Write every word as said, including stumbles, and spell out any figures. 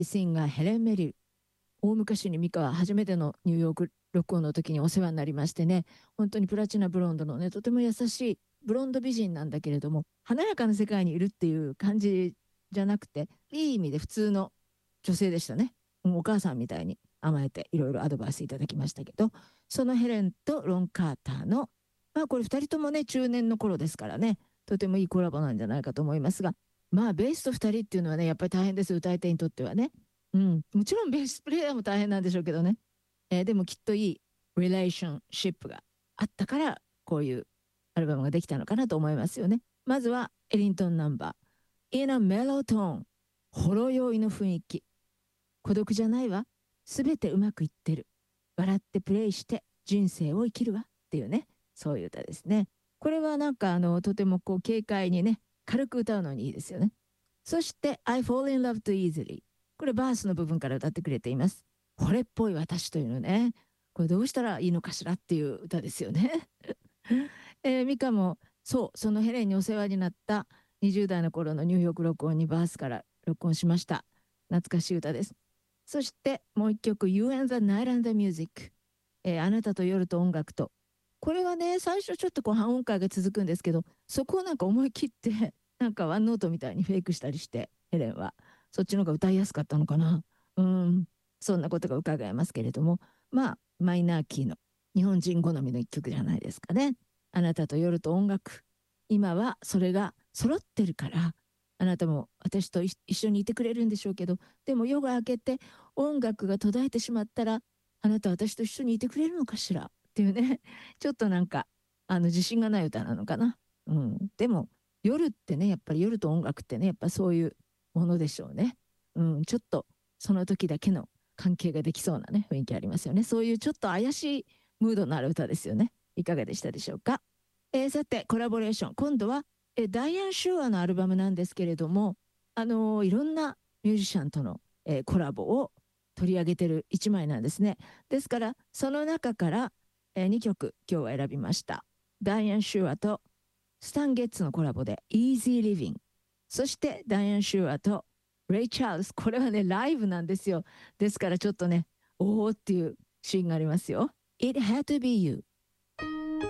シンガーヘレン・メリル。大昔にミカは初めてのニューヨーク録音の時にお世話になりましてね、本当にプラチナブロンドのね、とても優しいブロンド美人なんだけれども、華やかな世界にいるっていう感じじゃなくて、いい意味で普通の女性でしたね。お母さんみたいに甘えていろいろアドバイスいただきましたけど、そのヘレンとロン・カーターの、まあこれふたりともね、中年の頃ですからね、とてもいいコラボなんじゃないかと思いますが、まあベースとふたりっていうのはね、やっぱり大変です、歌い手にとってはね。うん、もちろんベースプレイヤーも大変なんでしょうけどね。えーでもきっといいリレーションシップがあったから、こういうアルバムができたのかなと思いますよね。まずはエリントンナンバー。In a Mellow Tone。ほろ酔いの雰囲気。孤独じゃないわ。すべてうまくいってる。笑ってプレイして人生を生きるわ。っていうね、そういう歌ですね。これはなんかあの、とてもこう軽快にね、軽く歌うのにいいですよね。そして I fall in love too easily。これバースの部分から歌ってくれています。惚れっぽい私というのね。これどうしたらいいのかしらっていう歌ですよね。えー、ミカもそう、そのヘレンにお世話になったにじゅう代の頃のニューヨーク録音にバースから録音しました。懐かしい歌です。そしてもう一曲 You and the Night and the Music、えーあなたと夜と音楽と。これはね、最初ちょっとこう半音階が続くんですけど、そこをなんか思い切ってなんかワンノートみたいにフェイクしたりして、ヘレンはそっちの方が歌いやすかったのかな。うん、そんなことが伺えますけれども、まあマイナーキーの日本人好みの一曲じゃないですかね。あなたと夜と音楽。今はそれが揃ってるから、あなたも私と一緒にいてくれるんでしょうけど、でも夜が明けて音楽が途絶えてしまったら、あなたは私と一緒にいてくれるのかしらっていうね、ちょっとなんか、あの、自信がない歌なのかな。うん。でも、夜ってね、やっぱり夜と音楽ってね、やっぱそういうものでしょうね。うん、ちょっとその時だけの関係ができそうなね、雰囲気ありますよね。そういうちょっと怪しいムードのある歌ですよね。いかがでしたでしょうか。えーさて、コラボレーション。今度は、えーダイアン・シューアのアルバムなんですけれども、あのーいろんなミュージシャンとの、えーコラボを取り上げてる一枚なんですね。ですから、その中から、えーにきょく今日は選びました。ダイアン・シューアとスタン・ゲッツのコラボで Easy Living。そしてダイアン・シューアとレイ・チャールズ。これはね、ライブなんですよ。ですからちょっとね、おーっていうシーンがありますよ。It had to be you。